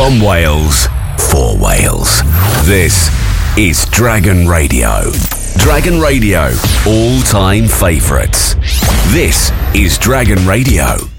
From Wales, for Wales. This is Dragon Radio. Dragon Radio, all-time favourites. This is Dragon Radio.